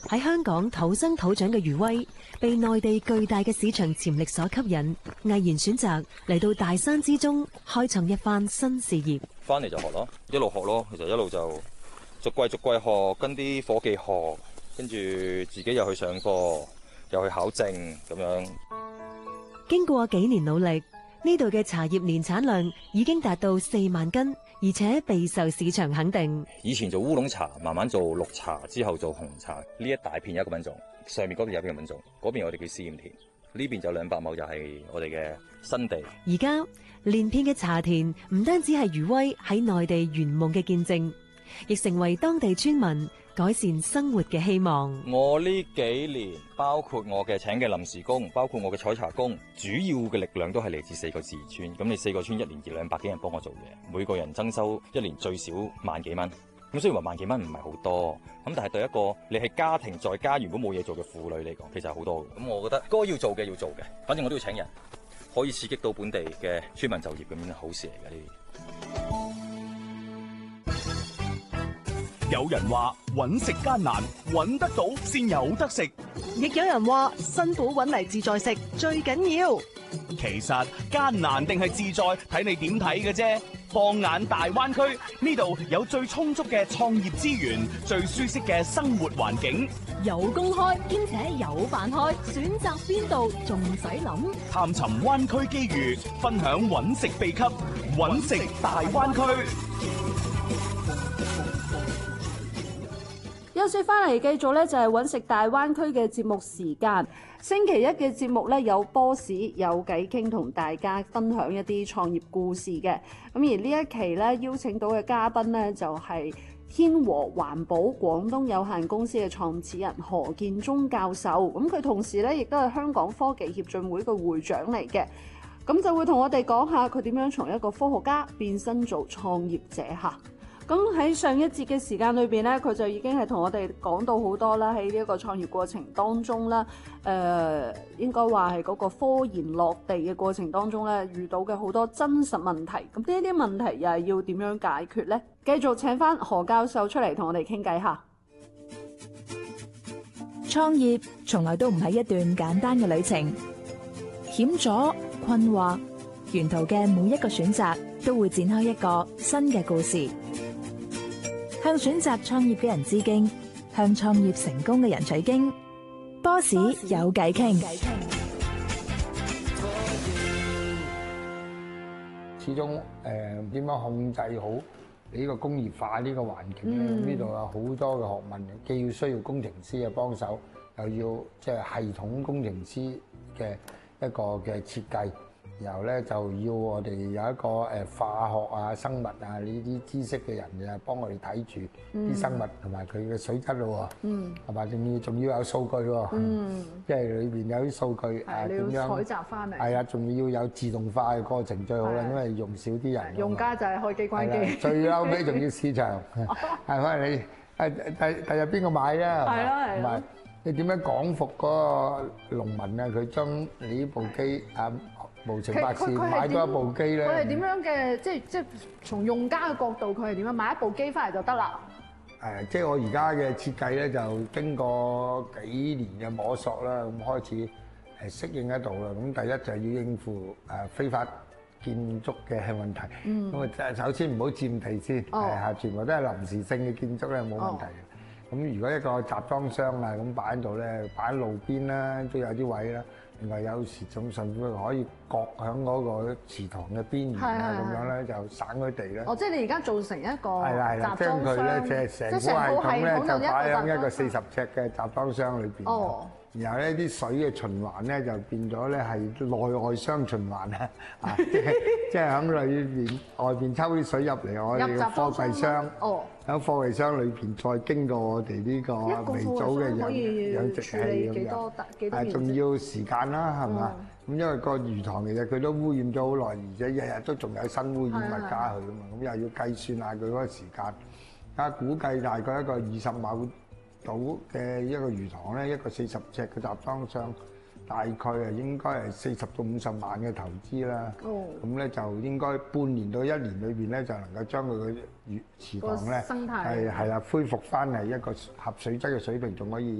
喺香港土生土長嘅余威，被內地巨大嘅市場潛力所吸引，毅然選擇嚟到大山之中，開創一番新事業。 翻嚟就學咯，一路學咯，其實一路就逐季學，跟啲伙計學，跟住自己又去上課，又去考證咁樣。 經過幾年努力，呢度嘅茶葉年產量已經達到4萬斤，而且備受市場肯定。 以前做烏龍茶，慢慢做綠茶，之後做紅茶。呢一大片有一個品種，上面嗰邊有一個品種，嗰邊我哋叫試驗田，呢邊就200畝就係我哋嘅新地。 而家連片嘅茶田唔單止係余威喺內地圓夢嘅見證，亦成為當地村民改善生活嘅希望。 我呢幾年，包括我嘅請嘅臨時工，包括我嘅採茶工，主要嘅力量都係嚟自4個自治村。咁你4個村一年200幾人幫我做嘢，每個人增收一年最少萬幾蚊。咁雖然話萬幾蚊唔係好多，咁但係對一個你係家庭在家如果冇嘢做嘅婦女嚟講，其實係好多嘅。咁我覺得該要做嘅要做嘅，反正我都要請人，可以刺激到本地嘅村民就業，咁樣好事嚟嘅呢啲。 有人話揾食艱難，揾得到先有得食； 亦有人話辛苦揾嚟自在食最緊要。 其實艱難定係自在，睇你點睇嘅啫。放眼大灣區，呢度有最充足嘅創業資源，最舒適嘅生活環境， 有工開兼且有飯開，選擇邊度仲使諗？ 探尋灣區機遇，分享揾食秘笈，揾食大灣區。 休息翻嚟，繼續咧就係揾食大灣區嘅節目時間。星期一嘅節目咧有 boss 有偈傾，同大家分享一啲創業故事嘅。咁而呢一期咧邀請到嘅嘉賓咧就係天和環保廣東有限公司嘅創始人何建忠教授。咁佢同時咧亦都係香港科技協進會嘅會長嚟嘅。咁就會同我哋講下佢點樣從一個科學家變身做創業者嚇。咁喺上一節嘅時間裏邊咧，佢就已經係同我哋講到好多啦。喺呢一個創業過程當中啦，應該話係嗰個科研落地嘅過程當中咧，遇到嘅好多真實問題。咁呢啲問題又係要點樣解決呢？繼續請翻何教授出嚟同我哋傾偈下。 創業從來都唔係一段簡單嘅旅程，險阻、困惑，沿途嘅每一個選擇都會展開一個新嘅故事。向選擇創業嘅人致敬，向創業成功嘅人取經。boss 有偈傾。 始終點樣控制好你呢個工業化呢個環境咧？呢度有好多嘅學問，既要需要工程師嘅幫手，又要即係系統工程師嘅一個嘅設計。然後咧就要我哋有一個化學啊、生物啊呢啲知識嘅人啊，幫我哋睇住啲生物同埋佢嘅水質咯喎，係嘛？仲要有數據喎，即係裏邊有啲數據啊點樣採集翻嚟？ 係啊，仲要有自動化嘅過程最好啦，因為用少啲人。 用家就係開機關機。 最後尾仲要市場，係咪你第日邊個買啊？ 係咯係咯。 你點樣講服嗰個農民啊？佢將你呢部機啊無情百事買多一部機咧。 佢係點樣嘅？即係從用家嘅角度，佢係點樣買一部機翻嚟就得啦？ 即係我而家嘅設計咧，就經過幾年嘅摸索啦，咁開始適應得到啦。咁第一就係要應付非法建築嘅問題。咁啊，首先唔好佔地先，全部都係臨時性嘅建築咧，冇問題。咁如果一個集裝箱啊咁擺喺度咧，擺喺路邊啦，都有啲位啦。另外有時仲甚至可以割響嗰個池塘嘅邊緣啊，咁樣咧就省咗地咧。 即係你而家做成一個集裝箱， 將佢咧即係成個系統咧就擺喺一個40尺嘅集裝箱裏邊。然後咧啲水嘅循環咧就變咗咧係內外雙循環啊！即係喺裏邊外邊抽啲水入嚟，我哋嘅貨櫃箱。喺貨櫃箱裏邊再經過我哋呢個微組嘅養殖器咁樣，仲要時間啦，係嘛？咁因為個魚塘其實佢都污染咗好耐，而且日日都仲有新污染物加佢噶嘛，咁又要計算下佢嗰個時間。而家估計大概一個20畝到嘅一個魚塘咧，一個40尺嘅集裝箱，大概應該係40到50萬嘅投資啦。咁咧就應該半年到1年裏邊咧，就能夠將佢嘅池塘咧係啦恢復翻係一個合水質嘅水平，仲可以